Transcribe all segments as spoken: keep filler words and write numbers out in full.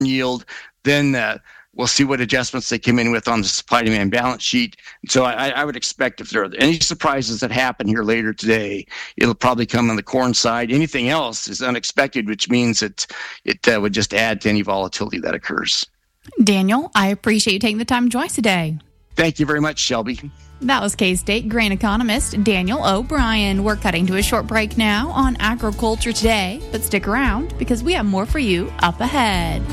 yield, then uh, we'll see what adjustments they come in with on the supply-demand balance sheet. So I, I would expect if there are any surprises that happen here later today, it'll probably come on the corn side. Anything else is unexpected, which means that it uh, would just add to any volatility that occurs. Daniel, I appreciate you taking the time to join us today. Thank you very much, Shelby. That was K-State grain economist Daniel O'Brien. We're cutting to a short break now on Agriculture Today, but stick around because we have more for you up ahead.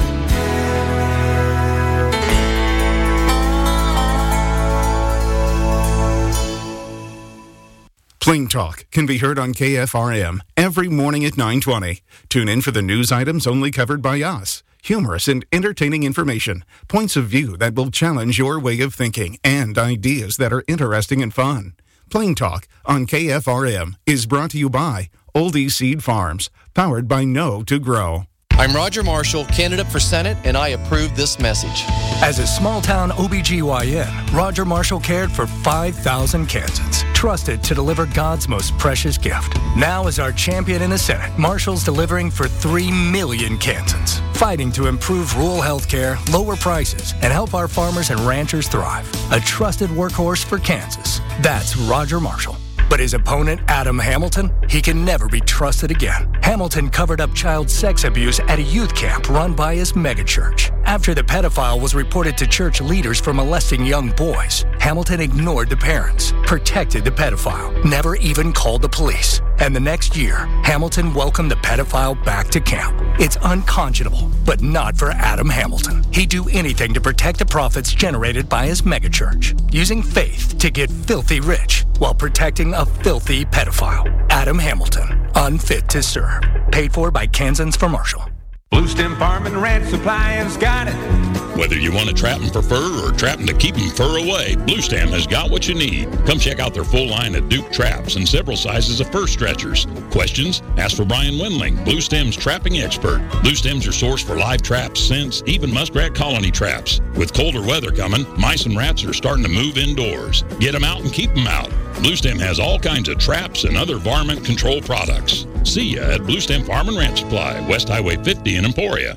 Plain Talk can be heard on K F R M every morning at nine twenty. Tune in for the news items only covered by us. Humorous and entertaining information, points of view that will challenge your way of thinking, and ideas that are interesting and fun. Plain Talk on K F R M is brought to you by Oldie Seed Farms, powered by Know to Grow. I'm Roger Marshall, candidate for Senate, and I approve this message. As a small-town O B G Y N, Roger Marshall cared for five thousand Kansans, trusted to deliver God's most precious gift. Now as our champion in the Senate, Marshall's delivering for three million Kansans, fighting to improve rural health care, lower prices, and help our farmers and ranchers thrive. A trusted workhorse for Kansas. That's Roger Marshall. But his opponent, Adam Hamilton, he can never be trusted again. Hamilton covered up child sex abuse at a youth camp run by his megachurch. After the pedophile was reported to church leaders for molesting young boys, Hamilton ignored the parents, protected the pedophile, never even called the police. And the next year, Hamilton welcomed the pedophile back to camp. It's unconscionable, but not for Adam Hamilton. He'd do anything to protect the profits generated by his megachurch, using faith to get filthy rich while protecting a filthy pedophile. Adam Hamilton, unfit to serve. Paid for by Kansans for Marshall. Blue Stem Farm and Ranch Supply has got it. Whether you want to trap them for fur or trap them to keep them fur away, Blue Stem has got what you need. Come check out their full line of Duke traps and several sizes of fur stretchers. Questions? Ask for Brian Windling, Blue Stem's trapping expert. Blue Stem's your source for live traps, scents, even muskrat colony traps. With colder weather coming, mice and rats are starting to move indoors. Get them out and keep them out. Blue Stem has all kinds of traps and other varmint control products. See ya at Blue Stem Farm and Ranch Supply, West Highway fifty in Emporia.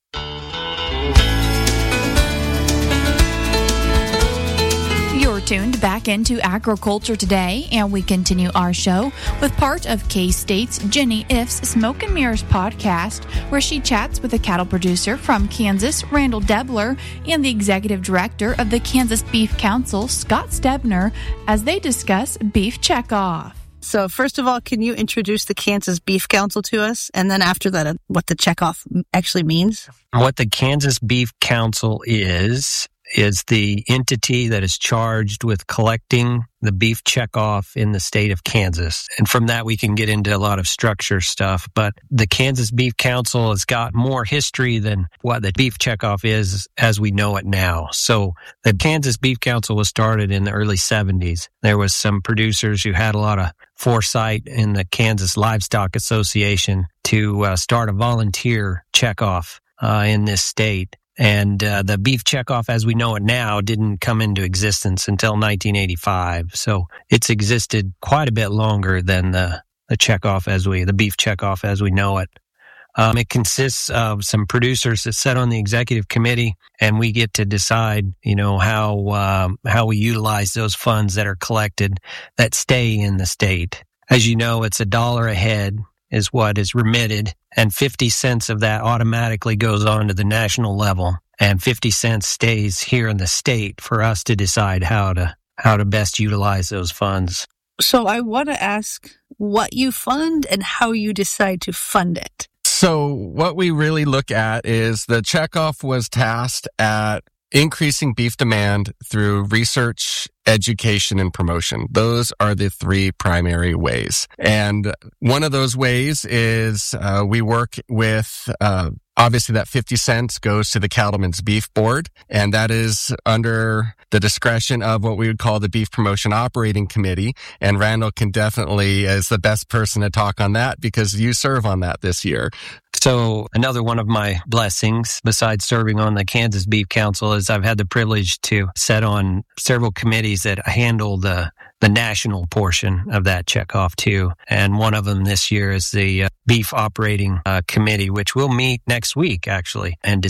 You're tuned back into Agriculture Today, and we continue our show with part of K-State's Jenny If's Smoke and Mirrors podcast, where she chats with a cattle producer from Kansas, Randall Debler, and the executive director of the Kansas Beef Council, Scott Stebner, as they discuss beef checkoff. So first of all, can you introduce the Kansas Beef Council to us? And then after that, what the checkoff actually means? What the Kansas Beef Council is, is the entity that is charged with collecting the beef checkoff in the state of Kansas. And from that, we can get into a lot of structure stuff. But the Kansas Beef Council has got more history than what the beef checkoff is as we know it now. So the Kansas Beef Council was started in the early seventies. There was some producers who had a lot of foresight in the Kansas Livestock Association to uh, start a volunteer checkoff uh, in this state. And uh, the beef checkoff as we know it now didn't come into existence until nineteen eighty-five. So it's existed quite a bit longer than the, the checkoff as we, the beef checkoff as we know it. Um, it consists of some producers that sit on the executive committee, and we get to decide, you know, how um, how we utilize those funds that are collected that stay in the state. As you know, it's a dollar a head is what is remitted, and fifty cents of that automatically goes on to the national level, and fifty cents stays here in the state for us to decide how to how to best utilize those funds. So I want to ask what you fund and how you decide to fund it. So what we really look at is the checkoff was tasked at increasing beef demand through research, education, and promotion. Those are the three primary ways. And one of those ways is uh, we work with, uh, obviously that fifty cents goes to the Cattlemen's Beef Board, and that is under the discretion of what we would call the Beef Promotion Operating Committee. And Randall can definitely is the best person to talk on that because you serve on that this year. So another one of my blessings, besides serving on the Kansas Beef Council, is I've had the privilege to sit on several committees that handle the the national portion of that checkoff too. And one of them this year is the uh, Beef Operating uh, Committee, which will meet next week actually and